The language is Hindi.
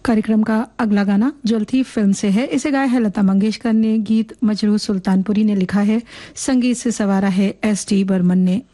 कार्यक्रम का अगला गाना जुल्फी फिल्म से है। इसे गाया है लता मंगेशकर ने, गीत मजरूह सुल्तानपुरी ने लिखा है, संगीत से सवारा है एस टी बर्मन ने।